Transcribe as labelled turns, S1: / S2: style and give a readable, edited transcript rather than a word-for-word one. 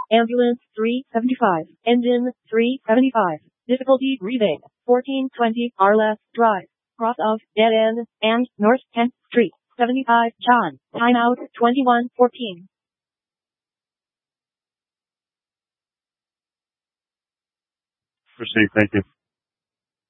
S1: Ambulance 375. Engine 375. Difficulty breathing. 1420 Arles Drive. Cross of Dead End and North 10th Street. 75 John. Timeout 21:14.
S2: Received. Thank you.